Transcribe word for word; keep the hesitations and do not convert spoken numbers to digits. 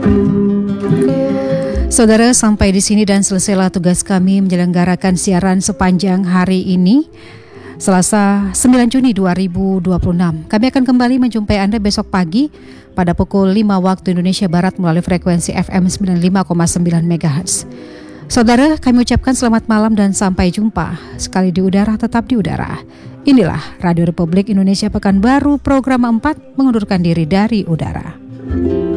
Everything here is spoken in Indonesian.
Saudara, sampai di sini dan selesailah tugas kami menyelenggarakan siaran sepanjang hari ini, Selasa sembilan Juni dua ribu dua puluh enam. Kami akan kembali menjumpai Anda besok pagi pada pukul lima waktu Indonesia Barat melalui frekuensi F M sembilan puluh lima koma sembilan megahertz. Saudara, kami ucapkan selamat malam dan sampai jumpa. Sekali di udara, tetap di udara. Inilah Radio Republik Indonesia Pekanbaru, program empat mengundurkan diri dari udara.